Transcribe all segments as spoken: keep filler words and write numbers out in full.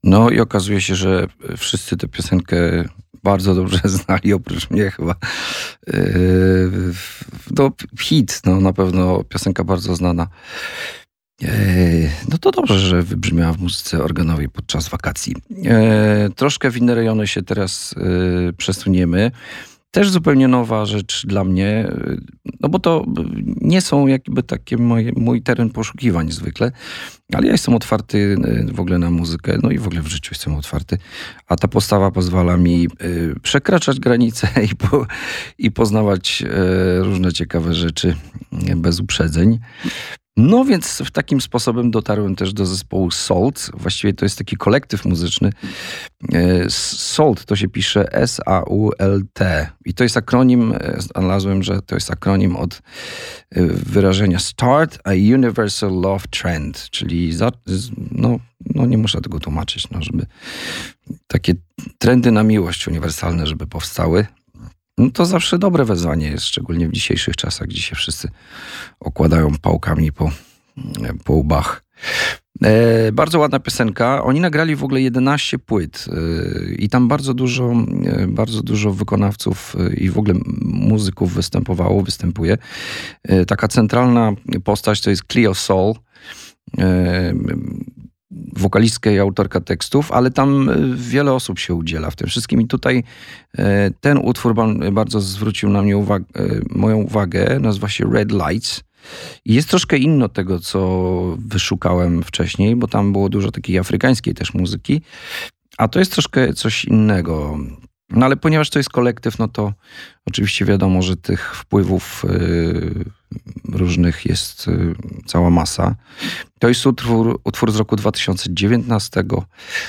No i okazuje się, że wszyscy tę piosenkę bardzo dobrze znali, oprócz mnie chyba. Yy, no, hit, no na pewno piosenka bardzo znana. Yy, no to dobrze, że wybrzmiała w muzyce organowej podczas wakacji. Yy, troszkę w inne rejony się teraz yy, przesuniemy. Też zupełnie nowa rzecz dla mnie, no bo to nie są jakby takie moje, mój teren poszukiwań zwykle, ale ja jestem otwarty w ogóle na muzykę, no i w ogóle w życiu jestem otwarty, a ta postawa pozwala mi przekraczać granice i, po, i poznawać różne ciekawe rzeczy bez uprzedzeń. No więc w takim sposobem dotarłem też do zespołu Salt. Właściwie to jest taki kolektyw muzyczny. Salt to się pisze S A U L T. I to jest akronim, znalazłem, że to jest akronim od wyrażenia Start a Universal Love Trend. Czyli za, no, no nie muszę tego tłumaczyć, no, żeby takie trendy na miłość uniwersalne, żeby powstały. No to zawsze dobre wezwanie jest, szczególnie w dzisiejszych czasach, gdzie się wszyscy okładają pałkami po, po łbach. E, bardzo ładna piosenka. Oni nagrali w ogóle jedenaście płyt e, i tam bardzo dużo, e, bardzo dużo wykonawców e, i w ogóle muzyków występowało, występuje. E, taka centralna postać to jest Cleo Sol, e, wokalistka i autorka tekstów, ale tam wiele osób się udziela w tym wszystkim i tutaj ten utwór bardzo zwrócił na mnie uwagę, moją uwagę, nazywa się Red Lights i jest troszkę inny od tego, co wyszukałem wcześniej, bo tam było dużo takiej afrykańskiej też muzyki, a to jest troszkę coś innego. No ale ponieważ to jest kolektyw, no to oczywiście wiadomo, że tych wpływów y, różnych jest y, cała masa. To jest utwór, utwór z roku dwa tysiące dziewiętnastego.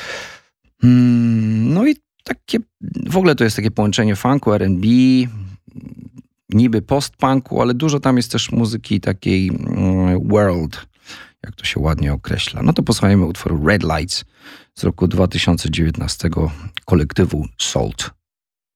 Mm, no i takie, w ogóle to jest takie połączenie funku, R and B, niby post-punku, ale dużo tam jest też muzyki takiej y, world, jak to się ładnie określa. No to posłuchajmy utworu Red Lights z roku dwa tysiące dziewiętnastego kolektywu Salt.